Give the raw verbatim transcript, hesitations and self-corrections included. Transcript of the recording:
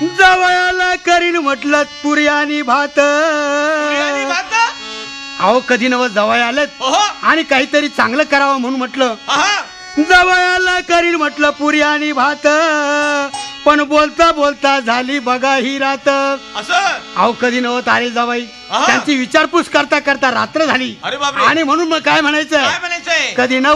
जवळला करीन म्हटलं पुरी आणि भात. पुरी आणि भात? अहो कधी नव जवळ आलेत ओहो. आणि काहीतरी चांगलं करावं म्हणून म्हटलं आहा. जवळला करीन म्हटलं पुरी आणि भात. पण बोलता बोलता झाली बघा ही रात. असं? अहो कधी नव्हत आले जावाई, आहा. त्यांची विचारपूस करता करता रात्र झाली. अरे बापरे. आणि म्हणून मग काय म्हणायचं काय म्हणायचंय? कधी न